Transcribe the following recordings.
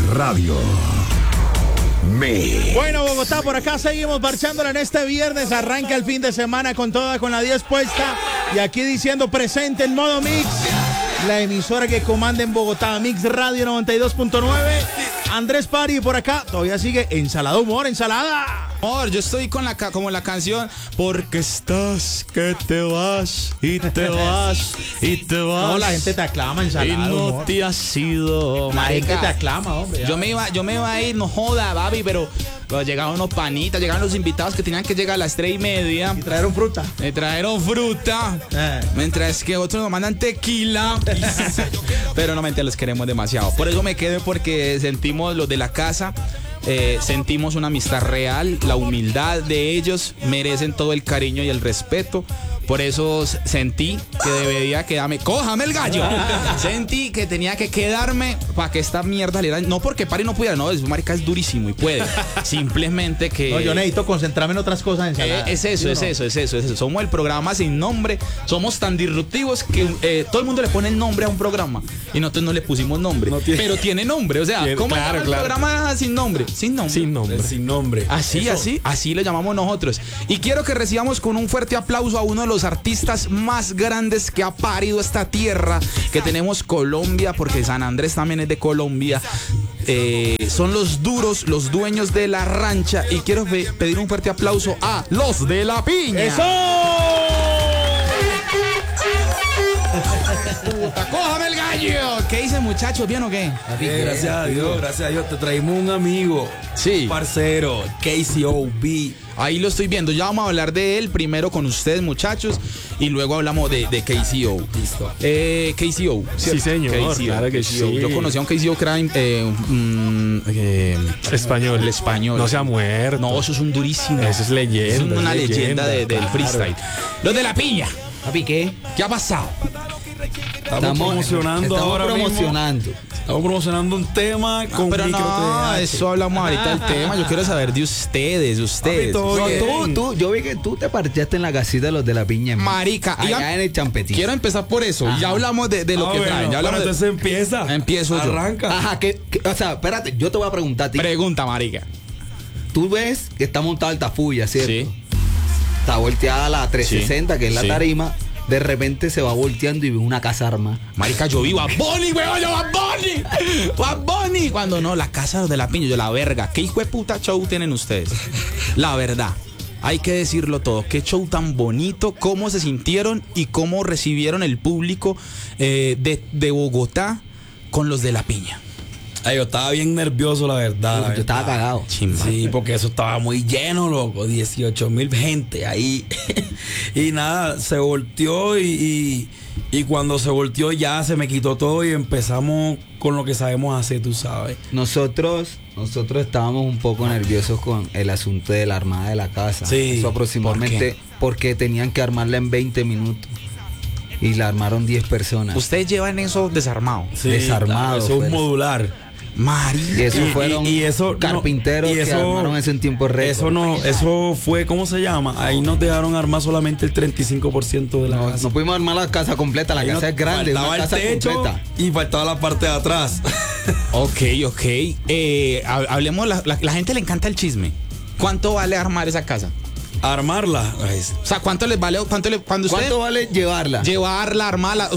Radio. Bueno, Bogotá, por acá seguimos marchándola en este viernes. Arranca el fin de semana con toda, con la 10 puesta. Y aquí diciendo presente en modo Mix, la emisora que comanda en Bogotá, Mix Radio 92.9. Andrés Pari por acá, todavía sigue Ensalada Humor, ensalada. Amor, yo estoy con como la canción porque estás que te vas y te vas y te vas. No, la gente te aclama, Ensalada y no Humor. te has ido. La gente te aclama, hombre. Yo me iba a ir, no joda, baby, pero llegaron unos panitas, llegaron los invitados que tenían que llegar a las 3:30. Y trajeron fruta. Me trajeron fruta. Mientras que otros nos mandan tequila. Pero no mentira, los queremos demasiado. Por eso me quedé, porque sentimos los de la casa. Sentimos una amistad real, la humildad de ellos, merecen todo el cariño y el respeto. Por eso sentí que debería quedarme. ¡Cójame el gallo! Sentí que tenía que quedarme para que esta mierda le dan. No porque Pari no pudiera, no, marica es durísimo y puede. Simplemente que. No, yo necesito concentrarme en otras cosas, Ensalada. Es eso. Somos el programa sin nombre. Somos tan disruptivos que todo el mundo le pone el nombre a un programa. Y nosotros no le pusimos nombre. No tiene, pero tiene nombre. O sea, ¿cómo se llama el programa sin nombre? Sin nombre. Así lo llamamos nosotros. Y quiero que recibamos con un fuerte aplauso a uno de los artistas más grandes que ha parido esta tierra que tenemos, Colombia, porque San Andrés también es de Colombia. Son los duros, los dueños de la rancha. Y quiero pedir un fuerte aplauso a los de la piña. ¡Eso! Puta, ¡cójame el gallo! ¿Qué dicen, muchachos? ¿Bien o qué? Gracias a Dios. Te traímos un amigo. Sí. Un parcero, KCOB. Ahí lo estoy viendo. Ya vamos a hablar de él primero con ustedes, muchachos, y luego hablamos de KCO. Listo. KCO. Sí, señor. KCO, Claro que sí. Yo conocí a un KCO Crime. Español. El español. No se ha muerto. No, eso es un durísimo. Eso es leyenda. Es una leyenda del freestyle. Los de la piña. Papi, ¿qué? ¿Qué ha pasado? Estamos promocionando ahora promocionando. mismo. Estamos promocionando un tema con Pero micro no, TDAH. eso hablamos ahorita del tema. Yo quiero saber de ustedes. Papi, todo bien. Yo vi que tú te parchaste en la casita de los de la piña. Marica, allá en el Champetín. Quiero empezar por eso. Ya hablamos de lo que traen. Ya hablamos entonces empieza. Empiezo yo. Arranca. Ajá, o sea, espérate, yo te voy a preguntar a ti. Pregunta, marica. Tú ves que está montado el Tafuya, ¿cierto? Sí. Está volteada la 360, que es la Sí. tarima. De repente se va volteando y ve una casa armada. Marica, yo vi Bad Bunny, weón, Bad Bunny. Cuando no, la casa de la piña, yo la verga. ¿Qué hijo de puta show tienen ustedes? La verdad, hay que decirlo todo. Qué show tan bonito, cómo se sintieron y cómo recibieron el público de Bogotá con los de la piña. Ay, yo estaba bien nervioso, la verdad. Yo estaba cagado. Chimba. Sí, porque eso estaba muy lleno, loco. 18,000 gente ahí. Y nada, se volteó y cuando se volteó ya se me quitó todo y empezamos con lo que sabemos hacer, tú sabes. Nosotros estábamos un poco nerviosos con el asunto de la armada de la casa. Sí. Eso aproximadamente porque tenían que armarla en 20 minutos. Y la armaron 10 personas. Ustedes llevan eso desarmado. Sí, Desarmado, claro, eso es pues. modular. Marica. Y eso fueron y eso, carpinteros que armaron eso en tiempo récord. Eso fue, ¿cómo se llama? Ahí nos dejaron armar solamente el 35% de la casa. No pudimos armar la casa completa, la Ahí casa es grande, faltaba una casa el techo completa. y faltaba la parte de atrás. Ok. Hablemos, la gente le encanta el chisme. ¿Cuánto vale armar esa casa? Armarla. O sea, ¿cuánto les vale? ¿Cuánto vale llevarla? Llevarla, armarla,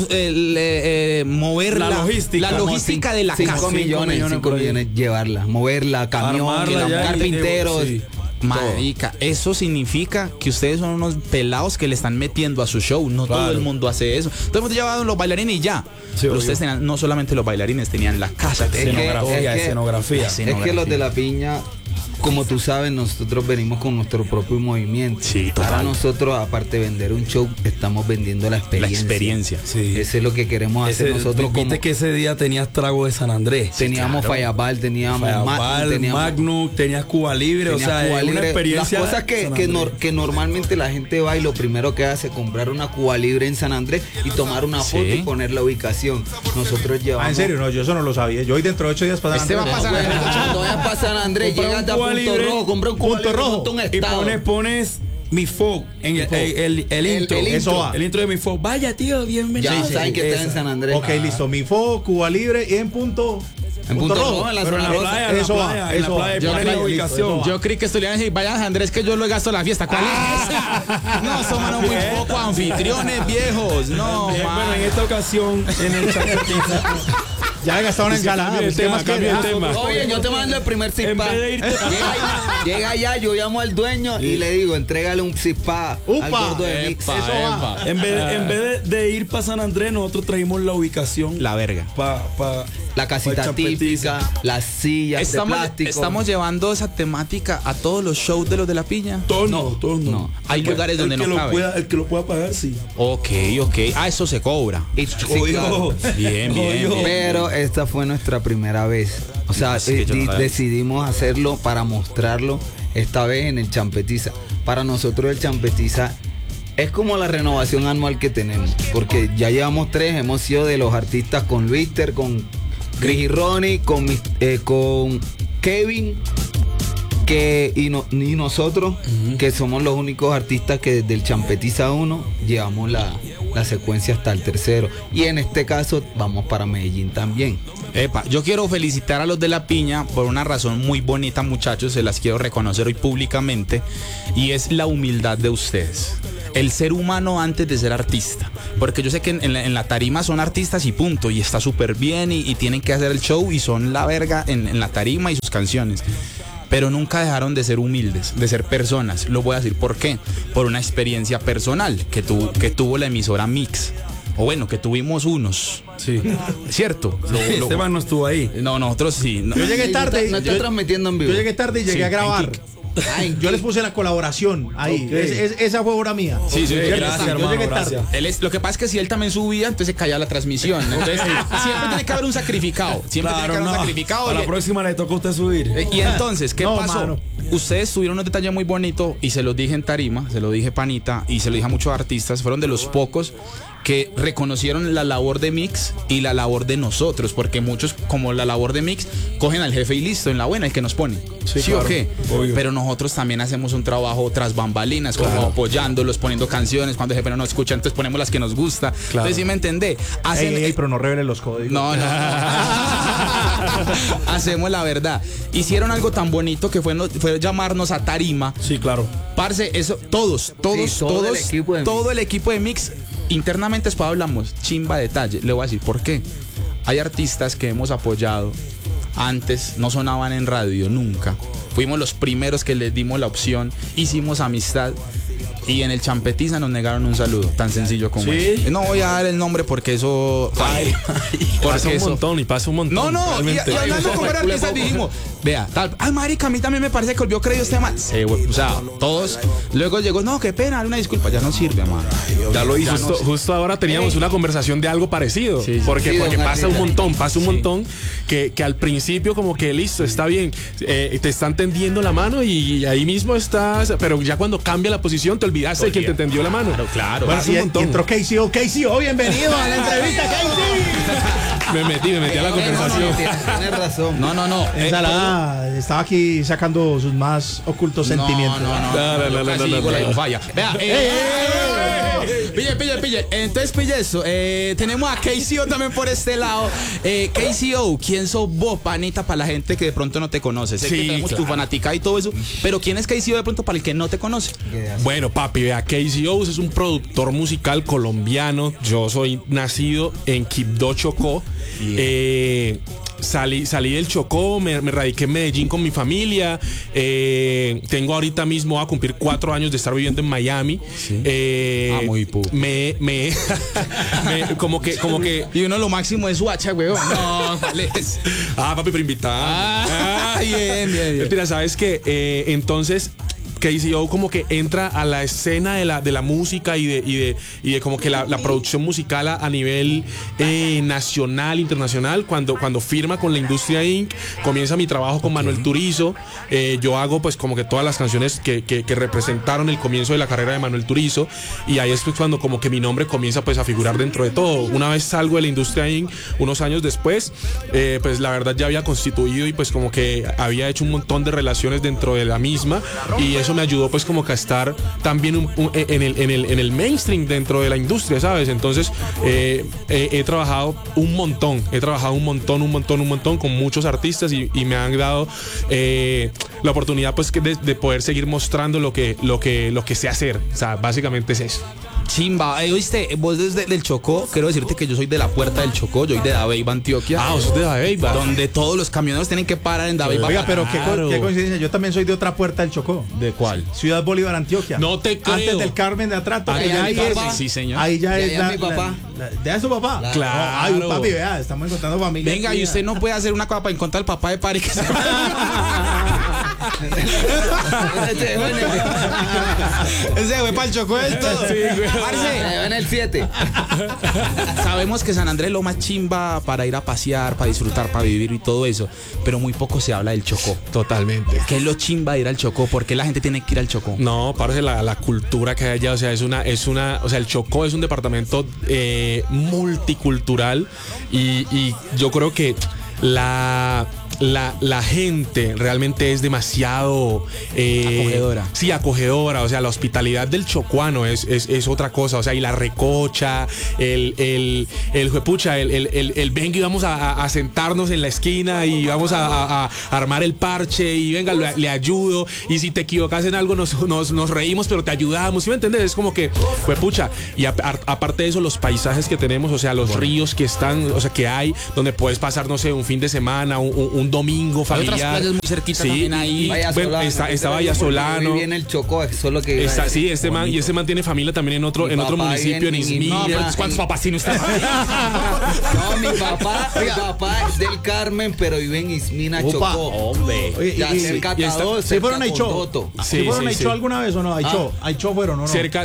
moverla. La logística. De la 5 casa. millones, 5 millones llevarla, moverla, camión, Armarla ya, carpinteros. sí. Marica, eso significa que ustedes son unos pelados que le están metiendo a su show. No Claro. todo el mundo hace eso. Todo el mundo lleva los bailarines y ya. Sí, pero obvio. ustedes tenían, no solamente los bailarines, tenían la casa. Escenografía. Es que los de la piña, como tú sabes, nosotros venimos con nuestro propio movimiento. Sí, total. Para nosotros, aparte de vender un show, estamos vendiendo la La experiencia. experiencia. Sí. Eso es lo que queremos hacer nosotros. Viste Como que ese día tenías trago de San Andrés. teníamos Fayabal, teníamos Magnum, tenías Cuba Libre, o sea, Cuba es una Libre. experiencia. Las cosas San Andrés. que normalmente la gente va y lo primero que hace es comprar una Cuba Libre en San Andrés y tomar una foto y poner la ubicación. Nosotros llevamos. En serio, no, yo eso no lo sabía. Yo hoy dentro de 8 días para Este va a pasar. Cuando vayas para San Andrés, Compra llegas un a Cuba Punto Libre, Rojo, compra un Cuba Punto Libre, Rojo. monta un Y estado. pones mi folk en el intro. Eso va. El intro de mi folk. Vaya, tío, bienvenido. Ya saben que está en San Andrés. Ok, listo. Mi Fo, Cuba Libre y en punto. En Punto Rojo, en la zona rosa. Eso va, eso va. Yo creí que esto le iban a decir, vayan Andrés que yo lo gasto la fiesta. ¿Cuál es esa? No, somos muy poco anfitriones viejos. No, bueno, en esta ocasión, en el Champetiza, ya he gastado una ensalada. Oye, yo te mando el primer zipá. Llega allá, yo llamo al dueño y le digo, entrégale un zipá al gordo de Mix. En vez de ir para San Andrés, nosotros trajimos la ubicación. La verga. La casita típica, las sillas de plástico. Estamos llevando esa temática a todos los shows de los de la piña. Todos no. Hay lugares donde no cabe. El que lo pueda pagar, sí. Ok. Ah, eso se cobra. Claro. Bien. Pero esta fue nuestra primera vez. O sea, decidimos hacerlo para mostrarlo esta vez en el Champetiza. Para nosotros el Champetiza es como la renovación anual que tenemos. Porque ya llevamos 3, hemos sido de los artistas con Luister, con Chris y Ronnie, con Kevin, y nosotros, que somos los únicos artistas que desde el Champetiza 1 llevamos la secuencia hasta el 3. Y en este caso vamos para Medellín también. Yo quiero felicitar a los de La Piña por una razón muy bonita, muchachos, se las quiero reconocer hoy públicamente, y es la humildad de ustedes. El ser humano antes de ser artista. Porque yo sé que en la tarima son artistas y punto, y está súper bien, y tienen que hacer el show y son la verga en la tarima y sus canciones. Pero nunca dejaron de ser humildes, de ser personas. Lo voy a decir por qué. Por una experiencia personal que tuvo la emisora Mix. O bueno, que tuvimos unos. Sí. ¿Cierto? Esteban no estuvo ahí. No, nosotros sí. Yo llegué tarde. No estoy transmitiendo en vivo. Yo llegué tarde y llegué a grabar. Yo les puse la colaboración ahí. Okay. Esa fue obra mía. Sí, gracias, hermano. Yo llegué tarde. Lo que pasa es que si él también subía, entonces se caía la transmisión. Entonces siempre tiene que haber un sacrificado. A la próxima le toca a usted subir. Y entonces, ¿qué pasó? Mano. Ustedes tuvieron un detalle muy bonito y se los dije en tarima, se lo dije Panita y se lo dije a muchos artistas. Fueron de los pocos que reconocieron la labor de Mix y la labor de nosotros, porque muchos, como la labor de Mix, cogen al jefe y listo, en la buena, el que nos pone. ¿Sí claro, o qué? Obvio. Pero nosotros también hacemos un trabajo tras bambalinas, como apoyándolos, poniendo canciones, cuando el jefe no nos escucha, entonces ponemos las que nos gusta. Claro. Entonces, ¿sí me entendé? Pero no revelen los códigos. No. Hacemos la verdad. Hicieron algo tan bonito que fue llamarnos a tarima. Sí, claro. Parce, eso, todo el equipo de Mix. Internamente después hablamos, chimba detalle. Le voy a decir por qué. Hay artistas que hemos apoyado antes, no sonaban en radio nunca. Fuimos los primeros que les dimos la opción, hicimos amistad. Y en el Champetiza nos negaron un saludo, tan sencillo como eso. No voy a dar el nombre porque eso... Pasa un montón. No, y hablando con varios artistas dijimos, vea, tal, marica, a mí también me parece que olvidó creído este man. Sí, o sea, todos. Luego llegó, no, qué pena, una disculpa, ya no sirve, man. Ya lo hizo. Justo ahora teníamos una conversación de algo parecido. Sí, porque pasa un montón que al principio como que listo, está bien, te están tendiendo la mano y ahí mismo estás, pero ya cuando cambia la posición te olvidaste de quien te tendió la mano. Claro. Bueno, y entró KCO, bienvenido a la entrevista, KC. Me metí a la conversación. Tienes razón. No. Estaba aquí sacando sus más ocultos sentimientos. No. Vaya. Vea, Pille. Entonces, pille eso. Tenemos a KCO también por este lado. KCO, ¿quién sos vos, panita, para la gente que de pronto no te conoce? Sé que tenemos tu fanática y todo eso, pero ¿quién es KCO de pronto para el que no te conoce? Bueno, papi, vea, KCO es un productor musical colombiano. Yo soy nacido en Quibdó, Chocó. Salí del Chocó, me radiqué en Medellín con mi familia. Tengo ahorita mismo a cumplir 4 años de estar viviendo en Miami. Sí. Muy puto. Como que. Y uno lo máximo es Suacha, weón. No, vales. Papi, pero invitar. Bien. Mira, ¿sabes qué? Entonces, KCO como que entra a la escena de la música y de como que la producción musical a nivel nacional, internacional. Cuando firma con la Industria Inc., comienza mi trabajo con Manuel Turizo. Yo hago pues como que todas las canciones que representaron el comienzo de la carrera de Manuel Turizo, y ahí es pues cuando como que mi nombre comienza pues a figurar dentro de todo. Una vez salgo de la Industria Inc., unos años después, pues la verdad ya había constituido y pues como que había hecho un montón de relaciones dentro de la misma, y eso eso me ayudó pues como que a estar también en el mainstream dentro de la industria, ¿sabes? Entonces he trabajado un montón con muchos artistas y me han dado la oportunidad pues de poder seguir mostrando lo que sé hacer. O sea, básicamente es eso. Chimba, oíste, vos desde el Chocó, quiero decirte que yo soy de la puerta del Chocó, yo soy de Dabeiba, Antioquia. Ah, vos sos de Dabeiba. Donde todos los camioneros tienen que parar en Dabeiba. Oiga, pero qué coincidencia, yo también soy de otra puerta del Chocó. ¿De cuál? Ciudad Bolívar, Antioquia. No te creo. Antes del Carmen de Atrato. Ahí ya es, sí, señor. Ahí ya es mi papá. ¿De es su papá? Claro. Ay, papi, vea, estamos encontrando familia. Venga, y usted no puede hacer una cosa para encontrar al papá de Pari que se... Ese fue para el Chocó esto. Sí, güey. Parce, En el 7. sabemos que San Andrés es lo más chimba para ir a pasear, para disfrutar, para vivir y todo eso, pero muy poco se habla del Chocó. Totalmente. ¿Qué es lo chimba de ir al Chocó? ¿Por qué la gente tiene que ir al Chocó? No, parece la cultura que hay allá, o sea, o sea, el Chocó es un departamento multicultural y yo creo que la gente realmente es demasiado acogedora. Sí, acogedora. O sea, la hospitalidad del chocuano es otra cosa. O sea, y la recocha, el juepucha, el venga y vamos a sentarnos en la esquina y vamos a armar el parche y venga, le ayudo. Y si te equivocas en algo, nos reímos, pero te ayudamos. ¿Sí me entiendes? Es como que, juepucha. Y aparte de eso, los paisajes que tenemos, o sea, los ríos que están, o sea, que hay, donde puedes pasar, no sé, un fin de semana, un domingo familiar. Hay otras playas muy cerquitas sí, también ahí. Bueno, está Vallasolano. Muy bien el Chocó, solo que Sí, este man tiene familia también en otro municipio, en Ismina. No, pero ¿cuántos papás tiene usted? No, mi papá es del Carmen, pero vive en Ismina, Chocó. Hombre. Oye, Ya cerca a todos. ¿Sí fueron a Ichó? ¿Sí fueron a Ichó alguna vez o no? A Ichó fueron, ¿no? Cerca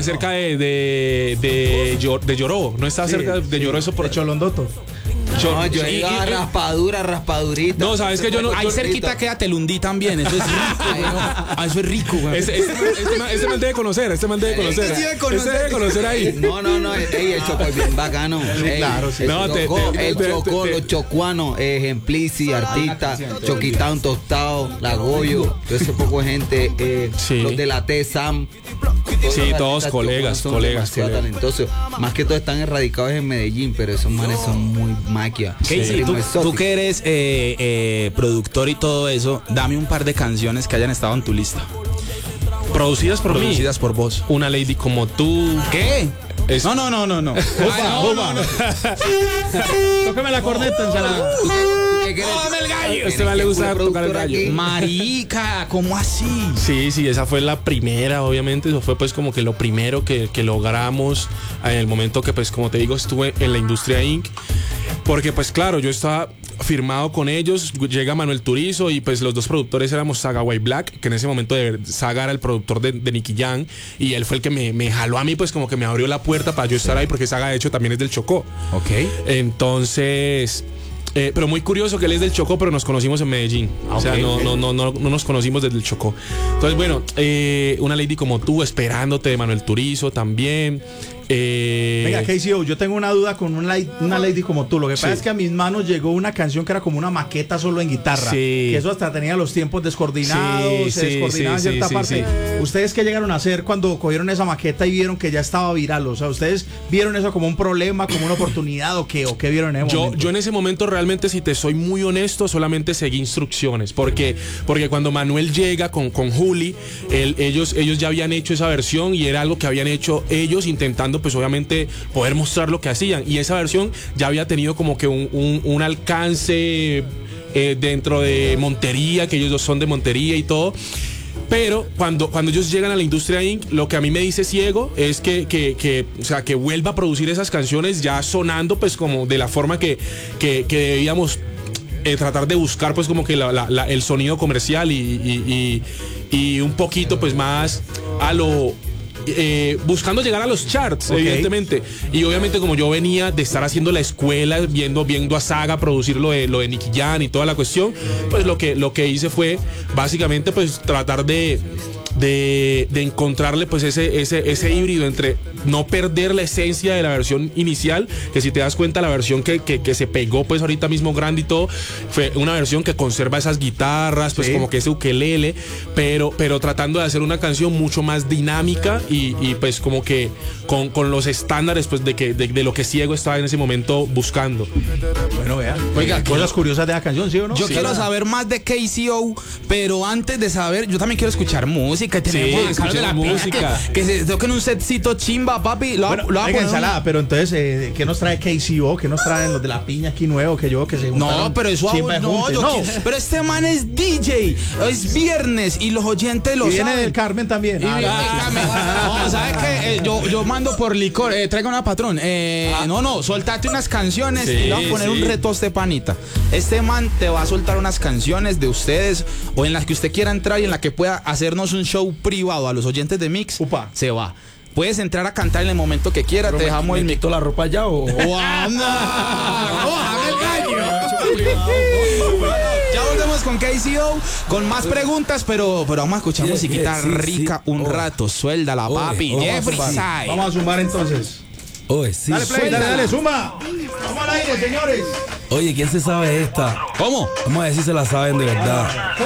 de Lloró. No está cerca de Lloró, eso por Cholondoto. No, yo he ido a raspadurita. No, sabes que yo no. Ahí cerquita queda Telundí también. Eso es rico, eso es rico, güey. Este man debe conocer. Este debe conocer ahí. No. Ey, el Chocó es bien bacano. Ey, claro, sí. El Chocó, los chocuanos, Ejemplici, Artista, Choquitán, Tostado, Lagoyo, todo ese poco de gente. Los de la T, Sam. Sí, todos colegas. Talentosos. Más que todo están erradicados en Medellín, pero esos manes son muy maquia. Tú que eres productor y todo eso, dame un par de canciones que hayan estado en tu lista. Producidas por vos. Una Lady Como Tú. ¿Qué? No. Tócame la corneta, ensalada. ¡Dame el gallo! A este man le gusta tocar el gallo. Marica, ¿cómo así? Sí, esa fue la primera, obviamente. Eso fue pues como que lo primero que logramos en el momento que pues como te digo estuve en la industria Inc. Porque pues claro, yo estaba firmado con ellos, llega Manuel Turizo y pues los dos productores éramos Saga White Black, que en ese momento Saga era el productor de Nicky Jam y él fue el que me jaló a mí, pues como que me abrió la puerta para yo estar ahí, porque Saga de hecho también es del Chocó. Ok. Entonces... pero muy curioso que él es del Chocó, pero nos conocimos en Medellín. O sea, no nos conocimos desde el Chocó. Entonces, bueno, Una Lady Como Tú, Esperándote de Manuel Turizo también. Venga, KCO, yo tengo una duda con una lady como tú. Lo que pasa es que a mis manos llegó una canción que era como una maqueta solo en guitarra. Sí. Que eso hasta tenía los tiempos descoordinados, se descoordinaba en cierta parte. ¿Ustedes qué llegaron a hacer cuando cogieron esa maqueta y vieron que ya estaba viral? O sea, ¿ustedes vieron eso como un problema, como una oportunidad o qué vieron en ese momento? Yo en ese momento realmente, si te soy muy honesto, solamente seguí instrucciones. Porque cuando Manuel llega con Juli, ellos ya habían hecho esa versión y era algo que habían hecho ellos intentando pues obviamente poder mostrar lo que hacían, y esa versión ya había tenido como que un alcance dentro de Montería, que ellos dos son de Montería y todo. Pero cuando ellos llegan a la industria Inc., lo que a mí me dice Ciego es que vuelva a producir esas canciones ya sonando pues como de la forma que debíamos tratar de buscar pues como que el sonido comercial y un poquito pues más a lo... buscando llegar a los charts, evidentemente. Y obviamente como yo venía de estar haciendo la escuela, viendo a Saga producir lo de Nicky Jam y toda la cuestión, pues lo que hice fue básicamente pues tratar de de encontrarle pues ese híbrido entre no perder la esencia de la versión inicial, que si te das cuenta la versión que se pegó pues ahorita mismo grande y todo, fue una versión que conserva esas guitarras, pues como que ese ukelele, pero tratando de hacer una canción mucho más dinámica y pues como que con los estándares pues de lo que Ciego estaba en ese momento buscando. Bueno, vean. Oiga, cosas curiosas de la canción, ¿sí o no? Yo quiero saber más de KCO, pero antes de saber, yo también quiero escuchar música. Escuchar música. Que se toquen un setcito chimba, papi. Lo va a poner ensalada, pero entonces, ¿qué nos trae KCO? ¿Qué nos traen los de la piña aquí nuevo? Que se no, pero eso no. Pero este man es DJ. Es viernes y los oyentes lo saben. Viene del Carmen también. No, ¿sabes qué? Yo mando por licor. Traiga una patrón. No, soltate unas canciones y le voy a poner un reto a este panita. Este man te va a soltar unas canciones de ustedes o en las que usted quiera entrar y en la que pueda hacernos un show privado a los oyentes de Mix. Se va. Puedes entrar a cantar en el momento que quiera. Te dejamos el micro. ¿La ropa ya o anda? Ya volvemos con KCO, con más preguntas, pero vamos a escuchar musiquita rica un rato. Suéltala, papi. Jeffrey Sai. Vamos a sumar entonces. Dale play, dale, suma. Vamos al aire, señores. Oye, ¿quién se sabe esta? ¿Cómo? Vamos a ver si se la saben de verdad.